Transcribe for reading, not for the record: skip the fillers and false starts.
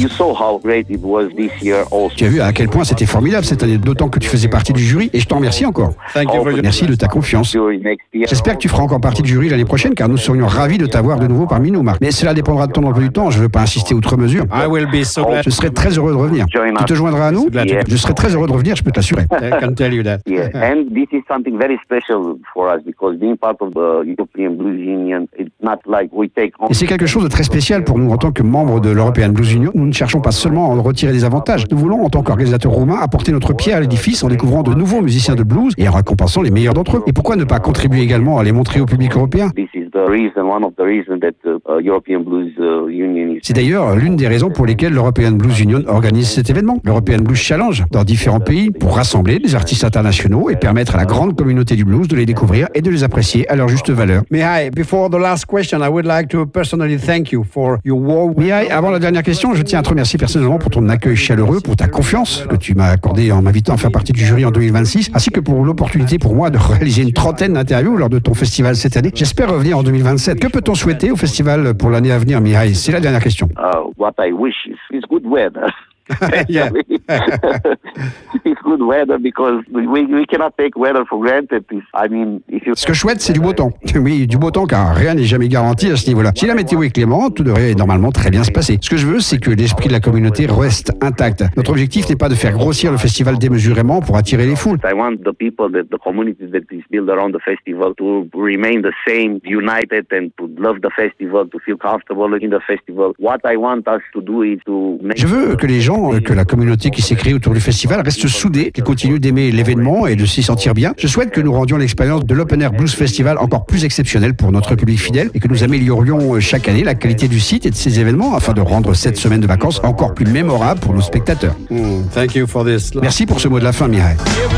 Tu as vu à quel point c'était formidable cette année, d'autant que tu faisais partie du jury, et je t'en remercie encore. Merci de ta confiance. J'espère que tu feras encore partie du jury l'année prochaine, car nous serions ravis de t'avoir de nouveau parmi nous, Marc. Mais cela dépendra de ton emploi du temps, je ne veux pas insister outre mesure. Je serai très heureux de revenir. Tu te joindras à nous? Je serai très heureux de revenir, je peux t'assurer. I can tell you that. And this is something very special for us because being part of the European Blues Union, it's not like we take on. Et c'est quelque chose de très spécial pour nous en tant que membres de l'European Blues Union. Nous ne cherchons pas seulement à en retirer des avantages. Nous voulons, en tant qu'organisateurs roumains, apporter notre pierre à l'édifice en découvrant de nouveaux musiciens de blues et en récompensant les meilleurs d'entre eux. Et pourquoi ne pas contribuer également à les montrer au public européen? C'est d'ailleurs l'une des raisons pour lesquelles l'European Blues Union organise cet événement, l'European Blues Challenge, dans différents pays, pour rassembler des artistes internationaux et permettre à la grande communauté du blues de les découvrir et de les apprécier à leur juste valeur. Mihai, before the last question, I would like to personally thank you for your warm. Mihai, avant la dernière question, je tiens à te remercier personnellement pour ton accueil chaleureux, pour ta confiance que tu m'as accordée en m'invitant à faire partie du jury en 2026, ainsi que pour l'opportunité pour moi de réaliser une trentaine d'interviews lors de ton festival cette année. J'espère revenir en 2027. Que peut-on souhaiter au festival pour l'année à venir, Mihai? C'est la dernière question. What I wish is good weather. Yeah. It's good weather because we cannot take weather for granted. I mean, if you... Ce que je souhaite, c'est du beau temps. Oui, du beau temps, car rien n'est jamais garanti à ce niveau-là. Si la météo est clémente, tout devrait normalement très bien se passer. Ce que je veux, c'est que l'esprit de la communauté reste intact. Notre objectif n'est pas de faire grossir le festival démesurément pour attirer les foules. I want the people, the community that is built around the festival to remain the same, united, and to love the festival, to feel comfortable in the festival. What I want us to do is to make... Je veux que les gens, que la communauté qui s'est créée autour du festival reste soudée, qu'ils continuent d'aimer l'événement et de s'y sentir bien. Je souhaite que nous rendions l'expérience de l'Open Air Blues Festival encore plus exceptionnelle pour notre public fidèle et que nous améliorions chaque année la qualité du site et de ses événements afin de rendre cette semaine de vacances encore plus mémorable pour nos spectateurs. Thank you for this. Merci pour ce mot de la fin, Mihai.